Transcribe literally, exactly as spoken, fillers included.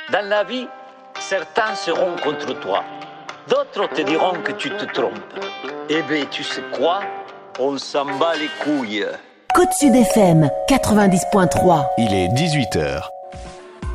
Dans la vie, certains seront contre toi. D'autres te diront que tu te trompes. Eh bien, tu sais quoi? On s'en bat les couilles. Côte Sud F M, quatre-vingt-dix point trois. Il est dix-huit heures.